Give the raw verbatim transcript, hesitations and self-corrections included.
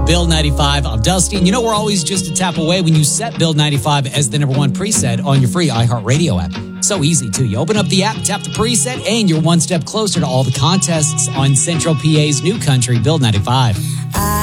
Build ninety-five. I'm Dusty. And you know we're always just a tap away when you set Build ninety-five as the number one preset on your free iHeartRadio app. So easy, too. You open up the app, tap the preset, and you're one step closer to all the contests on Central P A's new country, Build ninety-five.